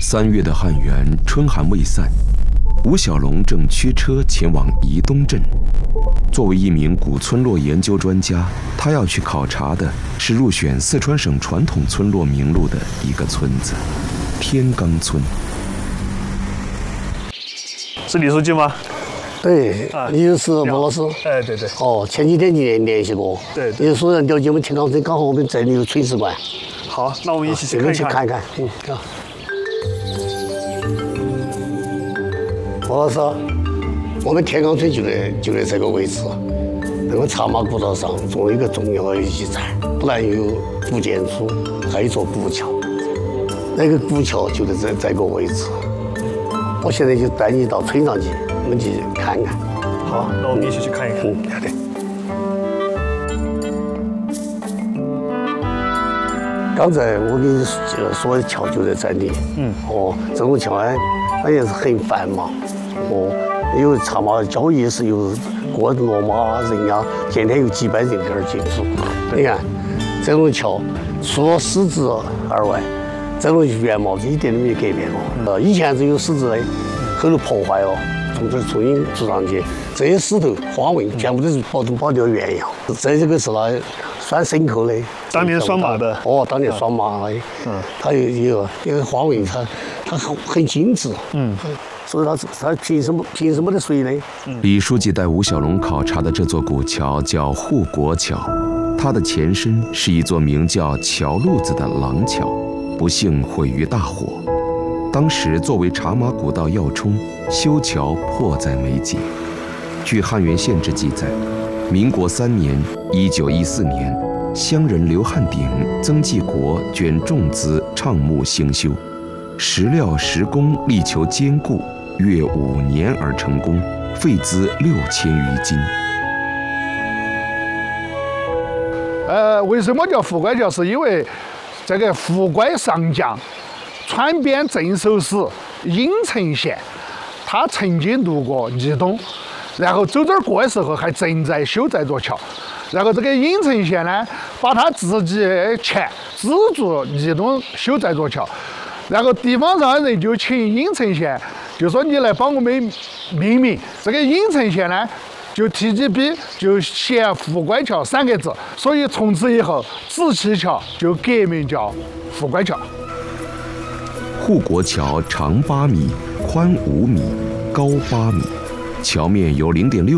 3月的汉源，春寒未散，吴小龙正驱车前往宜东镇。作为一名古村落研究专家，他要去考察的是入选四川省传统村落名录的一个村子——天罡村。 是李书记吗？ 对，你就是孟老师。 哎，对对。 哦，前几天你联系过。 对。 你说人了解我们天罡村，刚好我们这里有炊事馆。 好，那我们一起去看一看。 看看。好。孟老师，我们天罡村就在这个位置，那个茶马古道上作为一个重要的遗产，不但有古建筑，还有一座古桥。那个古桥就在这个位置。我现在就带你到村上去，我们去看看。 好，那我们一起去看一看。 好的。刚才我跟你说的桥就在这里。这种桥呢，它也是很繁忙。有茶马交易是有过骡马人呀，天天有几百人在这儿进出。你看，这种桥除了石子而外，这种原貌一点都没改变过。以前是有石子的，后来破坏了，从这儿重新筑上去。这些石头花纹全部都是保留原样。这个是那拴牲口的， 当年拴马的。 当年拴马的。它有一个花纹，它很精致。所以它凭什么的水呢？ 李书记带吴小龙考察的这座古桥叫护国桥，它的前身是一座名叫桥路子的廊桥，不幸毁于大火。当时作为茶马古道要冲，修桥迫在眉睫。据汉源县志记载，民国3年（1914年），乡人刘汉鼎、曾纪国卷重资倡募兴修，石料石工力求坚固，约5年而成功，费资6000余金。 为什么叫副官桥？是因为这个副官上将川边镇守使郢城县，他曾经路过宜东，然后走这儿过的时候还正在修这座桥。然后这个郢城县呢，把他自己的钱资助宜东修这座桥。然后地方上的人就请郢城县，就说你来帮我们命名。这个郢城县呢，就 TGB 就写副官桥3个字，所以从此以后紫气桥就革名叫副官桥。 护国桥长8米，宽5米，高8米，桥面由0.6